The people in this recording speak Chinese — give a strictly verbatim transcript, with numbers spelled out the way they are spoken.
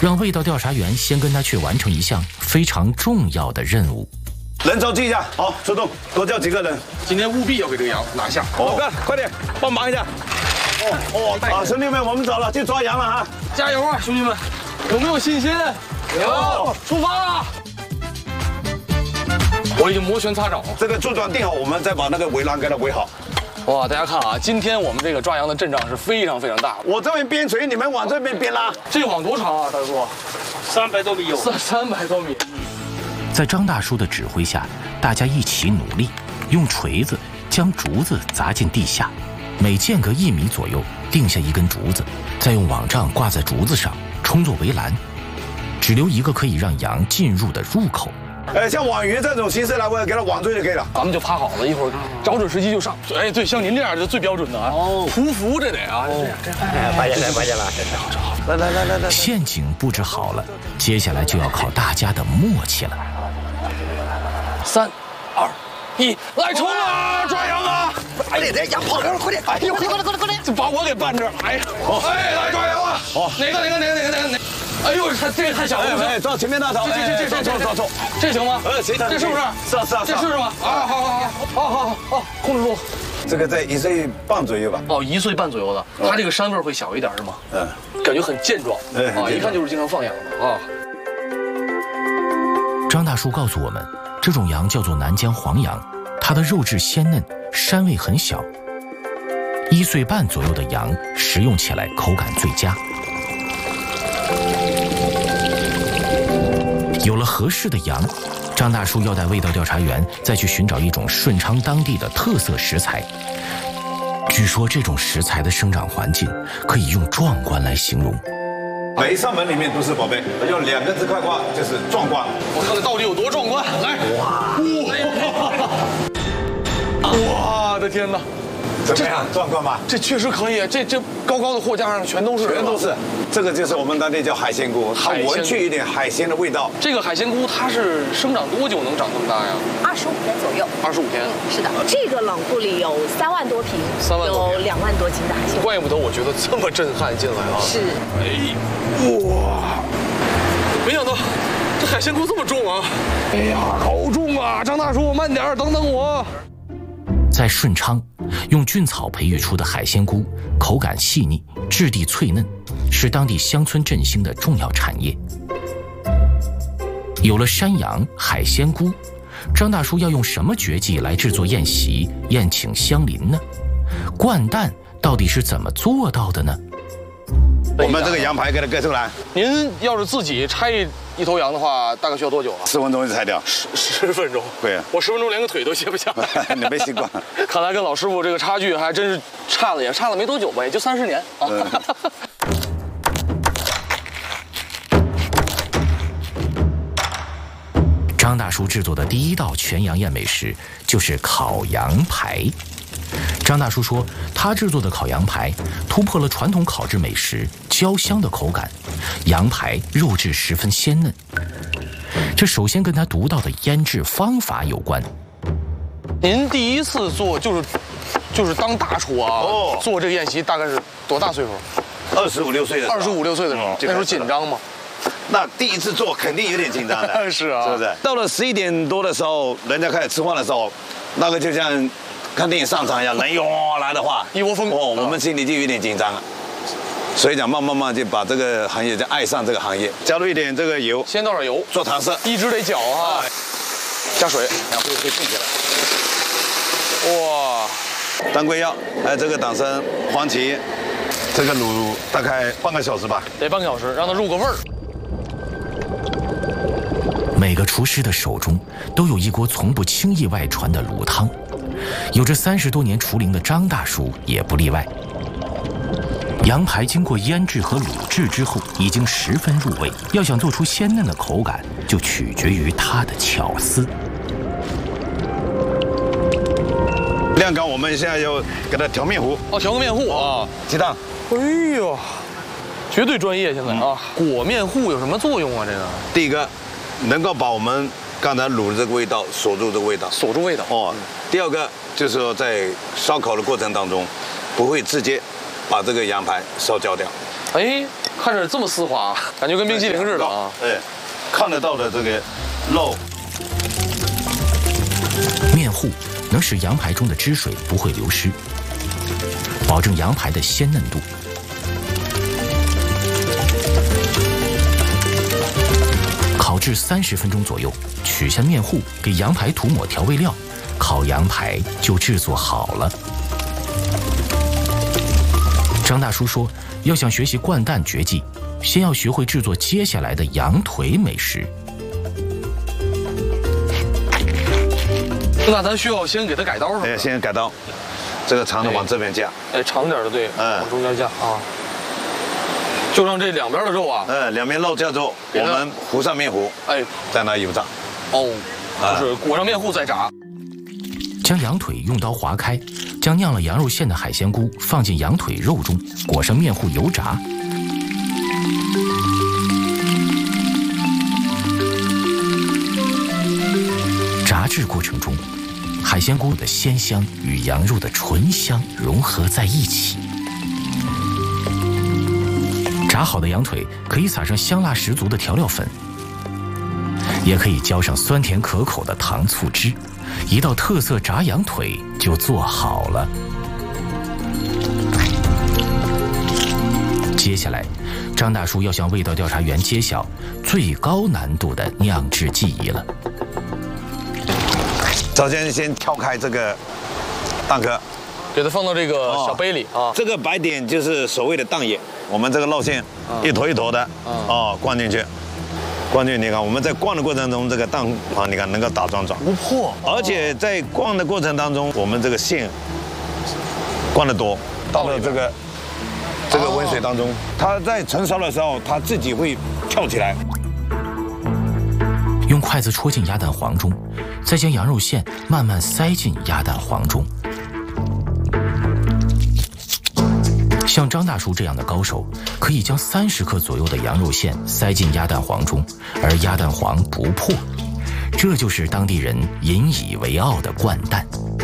让味道调查员先跟他去完成一项非常重要的任务。 人手记一下，好，出动，多叫几个人。 今天务必要给这个羊拿下。 老干，快点帮忙一下。哦哦，啊，兄弟们，我们走了，去抓羊了哈！ 加油啊，兄弟们！有没有信心？有，出发了！我已经摩拳擦掌了。 这个柱桩定好，我们再把那个围栏给它围好。 哇，大家看啊，今天我们这个抓羊的阵仗是非常非常大。 我这边边锤，你们往这边边拉。 这个网多长啊，大叔？ 三百多米有。 三三百多米。 在张大叔的指挥下，大家一起努力，用锤子将竹子砸进地下，每间隔一米左右定下一根竹子，再用网杖挂在竹子上，充作围栏，只留一个可以让羊进入的入口。 呃，像网鱼这种形式来，我给它网坠就可以了。 咱们就趴好了，一会儿找准时机就上。哎，对，像您这样就最标准的啊。哦，匍匐这得啊，这样这样。 哎，发现了，发现了， 真好，真好。 来来来来来， 陷阱布置好了，接下来就要靠大家的默契了。 三、二、一，来冲啊！抓羊啊！ 哎，这羊跑了，快点！哎呦，快点，快点，快点！ 就把我给绊这儿。哎呀，哎，来抓羊啊！好，哪个哪个哪个哪个哪个哪？哎呦，这这个太小了， 哎，抓前面那头， 这这这这抓抓这行吗？ 呃，行， 这是不是？ 是啊是啊， 这是吗？啊，好好好好好好好，控制住。 这个在一岁半左右吧。 哦，一岁半左右的，它这个膻味会小一点是吗？嗯，感觉很健壮，啊，一看就是经常放养的啊。 张大叔告诉我们，这种羊叫做南疆黄羊，它的肉质鲜嫩，膻味很小。一岁半左右的羊食用起来口感最佳。有了合适的羊，张大叔要带味道调查员再去寻找一种顺昌当地的特色食材。据说这种食材的生长环境可以用壮观来形容。 每一扇门里面都是宝贝，用两个字概括就是壮观。 我看看到底有多壮观，来！哇！哇的天哪！ 怎么样，壮观吧？ 这确实可以，这这高高的货架上全都是， 全都是。这个就是我们当地叫海鲜菇，它闻去一点海鲜的味道。 这个海鲜菇它是生长多久能长这么大呀？ 二十五天左右。 二十五天。 是的，这个冷库里有三万多瓶， 三万多有两万多斤的海鲜。 怪不得我觉得这么震撼进来啊！ 是。 哎，哇！没想到这海鲜菇这么重啊！哎呀，好重啊！张大叔，慢点，等等我。 在顺昌，用菌草培育出的海鲜菇口感细腻，质地脆嫩，是当地乡村振兴的重要产业。有了山羊、海鲜菇，张大叔要用什么绝技来制作宴席，宴请乡邻呢？灌蛋到底是怎么做到的呢？ 我们这个羊排给它割出来。 您要是自己拆一一头羊的话，大概需要多久啊？ 十分钟就拆掉。 十十分钟。 对啊， 我十分钟连个腿都卸不下来。 你没习惯。 看来跟老师傅这个差距还真是差了，也差了没多久吧，也就三十年啊。嗯张大叔制作的第一道全羊宴美食就是烤羊排。张大叔说，他制作的烤羊排突破了传统烤制美食焦香的口感，羊排肉质十分鲜嫩。这首先跟他独到的腌制方法有关。 您第一次做就是就是当大厨啊？哦，做这个宴席大概是多大岁数？ 二十五六岁的。 二十五六岁的时候，那时候紧张吗？ 那第一次做肯定有点紧张的。 是啊， 是不是？到了十一点多的时候，人家开始吃饭的时候，那个就像看电影上场一样，人涌来的话， 一窝蜂哦，我们心里就有点紧张了。所以讲，慢慢慢就把这个行业就爱上这个行业，加入一点这个油， 先倒点油， 做糖色， 一直得搅啊，加水， 然后会浸起来。哇， 当归药，还有这个党参、黄芪，这个卤大概半个小时吧， 得半个小时，让它入个味儿。 每个厨师的手中都有一锅从不轻易外传的卤汤，有着三十多年厨龄的张大叔也不例外。羊排经过腌制和卤制之后，已经十分入味。要想做出鲜嫩的口感，就取决于它的巧思。 晾干，我们现在要给它调面糊。 哦，调个面糊啊， 鸡蛋。 哎呦，绝对专业现在啊！裹面糊有什么作用啊？这个第一个，能够把我们刚才卤的这个味道锁住这个味道， 锁住味道。 哦，第二个就是说在烧烤的过程当中，不会直接把这个羊排烧焦掉。 哎， 看着这么丝滑，感觉跟冰淇淋似的啊。 对，看得到的这个肉。 面糊能使羊排中的汁水不会流失，保证羊排的鲜嫩度。烤制三十分钟左右，取下面糊，给羊排涂抹调味料，烤羊排就制作好了。张大叔说，要想学习掼蛋绝技，先要学会制作接下来的羊腿美食。 那咱需要先给它改刀是吧？ 哎，先改刀，这个长的往这边架。 哎，长点的对，嗯，往中间架啊。就让这两边的肉啊， 嗯，两边肉架之后，我们糊上面糊，哎，再拿油炸。 哦，就是裹上面糊再炸。 将羊腿用刀划开，将酿了羊肉馅的海鲜菇放进羊腿肉中，裹上面糊油炸。炸制过程中，海鲜菇的鲜香与羊肉的醇香融合在一起。炸好的羊腿可以撒上香辣十足的调料粉，也可以浇上酸甜可口的糖醋汁，一道特色炸羊腿就做好了。接下来，张大叔要向味道调查员揭晓最高难度的酿制技艺了。 首先，先挑开这个蛋壳， 给它放到这个小杯里啊。 这个白点就是所谓的蛋液，我们这个肉馅一坨一坨的哦灌进去，灌进去。你看我们在灌的过程中，这个蛋黄你看能够打桩桩不破， 而且在灌的过程当中，我们这个馅灌得多，到了这个这个温水当中，它在盛烧的时候，它自己会跳起来。 用筷子戳进鸭蛋黄中，再将羊肉馅慢慢塞进鸭蛋黄中。像张大叔这样的高手，可以将三十克左右的羊肉馅塞进鸭蛋黄中，而鸭蛋黄不破，这就是当地人引以为傲的掼蛋。